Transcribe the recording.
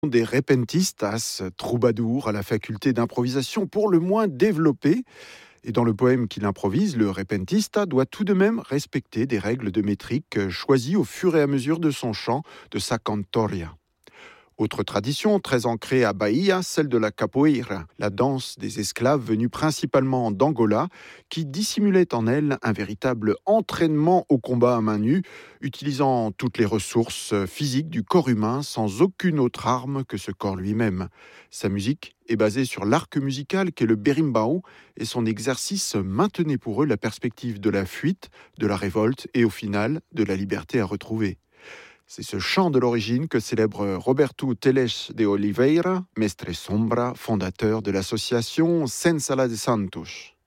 Des repentistas, troubadours à la faculté d'improvisation pour le moins développée. Et dans le poème qu'il improvise, le repentista doit tout de même respecter des règles de métrique choisies au fur et à mesure de son chant, de sa cantoria. Autre tradition très ancrée à Bahia, celle de la capoeira, la danse des esclaves venus principalement d'Angola, qui dissimulait en elle un véritable entraînement au combat à main nue, utilisant toutes les ressources physiques du corps humain sans aucune autre arme que ce corps lui-même. Sa musique est basée sur l'arc musical qu'est le berimbau et son exercice maintenait pour eux la perspective de la fuite, de la révolte et au final de la liberté à retrouver. C'est ce chant de l'origine que célèbre Roberto Teles de Oliveira, Mestre Sombra, fondateur de l'association Sensala de Santos.